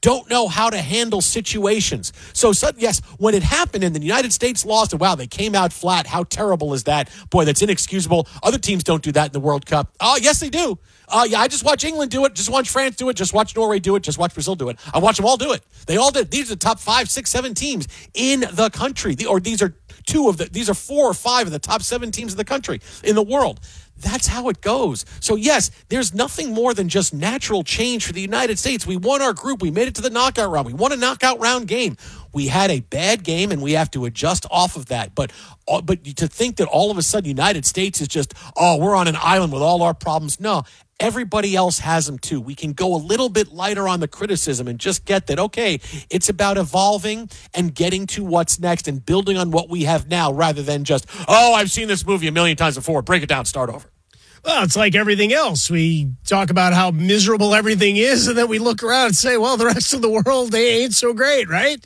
don't know how to handle situations. So yes, when it happened and the United States lost, and wow, they came out flat. How terrible is that? Boy, that's inexcusable. Other teams don't do that in the World Cup. Oh, yes, they do. Yeah, I just watch England do it. Just watch France do it. Just watch Norway do it. Just watch Brazil do it. I watch them all do it. They all did. These are the top 5, 6, 7 teams in the country. These are 4 or 5 of the top 7 teams in the country, in the world. That's how it goes. So, yes, there's nothing more than just natural change for the United States. We won our group. We made it to the knockout round. We won a knockout round game. We had a bad game, and we have to adjust off of that. But to think that all of a sudden the United States is just, we're on an island with all our problems. No, everybody else has them too. We can go a little bit lighter on the criticism and just get that, okay, it's about evolving and getting to what's next and building on what we have now rather than just, I've seen this movie a million times before. Break it down, start over. Well, it's like everything else. We talk about how miserable everything is, and then we look around and say, well, the rest of the world, they ain't so great, right?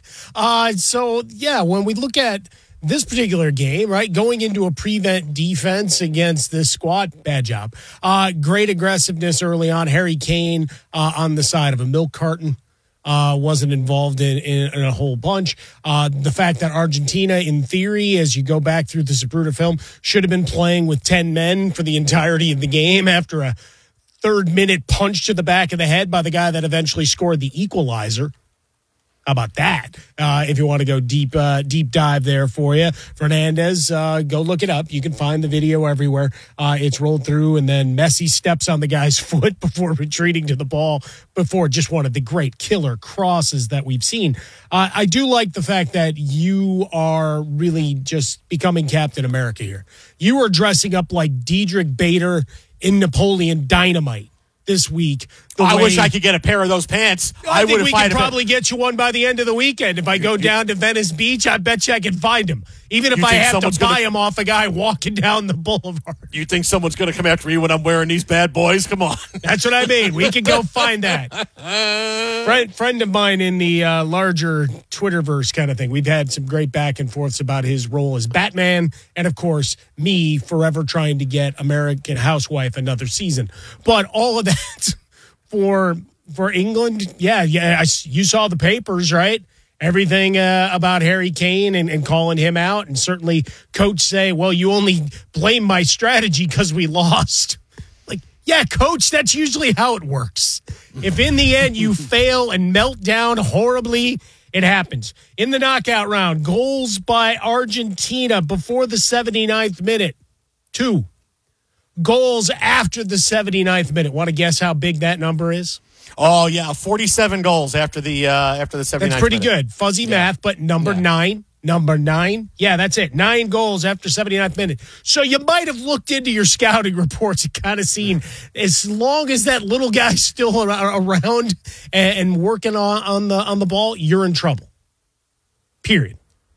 When we look at this particular game, right, going into a prevent defense against this squad, bad job. Great aggressiveness early on. Harry Kane on the side of a milk carton. Wasn't involved in a whole bunch. The fact that Argentina, in theory, as you go back through the Zapruder film, should have been playing with 10 men for the entirety of the game after a third-minute punch to the back of the head by the guy that eventually scored the equalizer. How about that? If you want to go deep dive there for you, Fernandez, go look it up. You can find the video everywhere. It's rolled through, and then Messi steps on the guy's foot before retreating to the ball before just one of the great killer crosses that we've seen. I do like the fact that you are really just becoming Captain America here. You are dressing up like Diedrich Bader in Napoleon Dynamite this week. I wish I could get a pair of those pants. I think we could probably get you one by the end of the weekend. If I go down to Venice Beach, I bet you I can find them. Even if I have to buy them off a guy walking down the boulevard. You think someone's going to come after me when I'm wearing these bad boys? Come on. That's what I mean. We can go find that. Friend of mine in the larger Twitterverse kind of thing. We've had some great back and forths about his role as Batman. And, of course, me forever trying to get American Housewife another season. But all of that for England, you saw the papers, right? Everything about Harry Kane and calling him out, and certainly coach say, well, you only blame my strategy because we lost. Like, yeah, coach, that's usually how it works. If in the end you fail and melt down horribly, it happens. In the knockout round, goals by Argentina before the 79th minute, 2. Goals after the 79th minute. Want to guess how big that number is? Oh, yeah, 47 goals after the 79th minute. That's pretty good. Fuzzy math, but number 9. Number 9. Yeah, that's it. 9 goals after 79th minute. So you might have looked into your scouting reports and kind of seen, as long as that little guy's still around and working on the ball, you're in trouble. Period.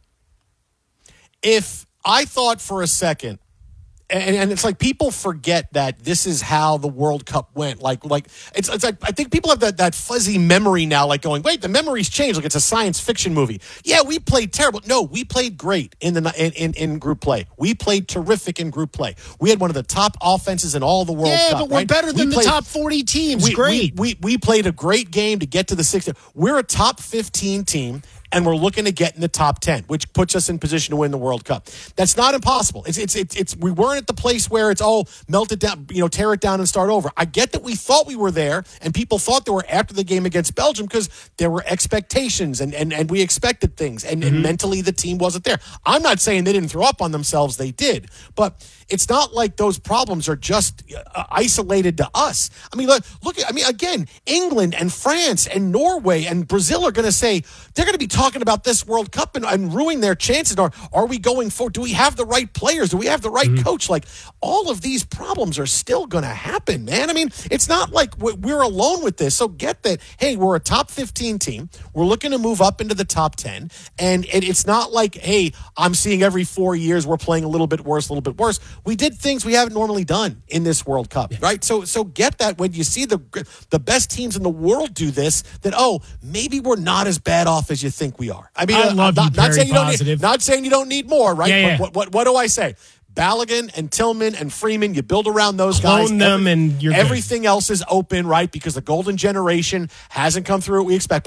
If I thought for a second, and it's like people forget that this is how the World Cup went. Like it's like I think people have that fuzzy memory now, like going, wait, the memory's changed. Like it's a science fiction movie. Yeah, we played terrible. No, we played great in group play. We played terrific in group play. We had one of the top offenses in all the World Cup. Yeah, but we're better than the top 40 teams. Great. We played a great game to get to the 60. We're a top 15 team. And we're looking to get in the top 10, which puts us in position to win the World Cup. That's not impossible. It's we weren't at the place where it's melt it down, tear it down and start over. I get that we thought we were there, and people thought they were after the game against Belgium because there were expectations and we expected things, and mentally the team wasn't there. I'm not saying they didn't throw up on themselves; they did, but it's not like those problems are just isolated to us. I mean, look. Again, England and France and Norway and Brazil are going to say they're going to be talking about this World Cup and ruining their chances. Are we going for? Do we have the right players? Do we have the right coach? Like, all of these problems are still going to happen, man. I mean, it's not like we're alone with this. So get that. Hey, we're a top 15 team. We're looking to move up into the top 10, and it's not like, hey, I'm seeing every 4 years we're playing a little bit worse. We did things we haven't normally done in this World Cup, right? So get that when you see the best teams in the world do this, that maybe we're not as bad off as you think we are. I mean, I love not saying you don't need more, right? Yeah. But what do I say? Balogun and Tillman and Freeman, you build around those guys. Clone them and you're everything else is open, right? Because the golden generation hasn't come through what we expect.